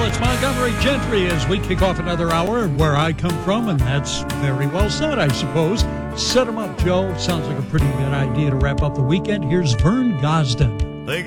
it's Montgomery Gentry as we kick off another hour where I come from, and that's very well said, I suppose. Set 'em up, Joe. Sounds like a pretty good idea to wrap up the weekend. Here's Vern Gosdin.